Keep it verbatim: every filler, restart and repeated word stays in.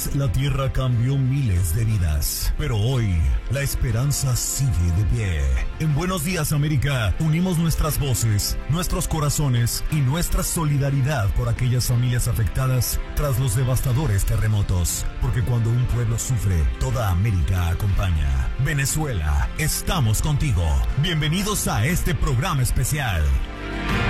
Antes, la tierra cambió miles de vidas, pero hoy, la esperanza sigue de pie. En Buenos Días, América, unimos nuestras voces, nuestros corazones y nuestra solidaridad por aquellas familias afectadas tras los devastadores terremotos. Porque cuando un pueblo sufre, toda América acompaña. Venezuela, estamos contigo. Bienvenidos a este programa especial.